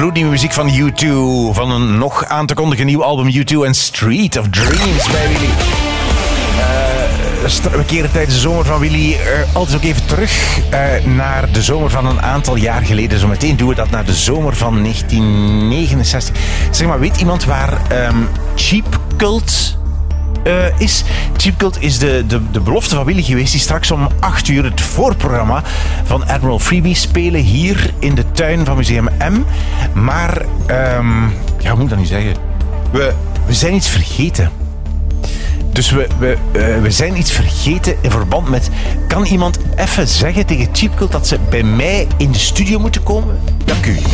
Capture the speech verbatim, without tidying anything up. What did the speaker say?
gloednieuwe muziek van U twee. Van een nog aan te kondigen nieuw album U twee en Street of Dreams bij Willy. Uh, we keren tijdens de zomer van Willy uh, altijd ook even terug uh, naar de zomer van een aantal jaar geleden. Zometeen doen we dat naar de zomer van negentien negenenzestig. Zeg maar, weet iemand waar um, Cheap Cult... Uh, is. Cheap Cult is de, de, de belofte van Willy geweest die straks om acht uur het voorprogramma van Admiral Freebie spelen hier in de tuin van Museum M. Maar, um, ja, hoe moet ik dat nu zeggen? We, we zijn iets vergeten. Dus we, we, uh, we zijn iets vergeten in verband met... Kan iemand even zeggen tegen Cheap Cult dat ze bij mij in de studio moeten komen? Dank u.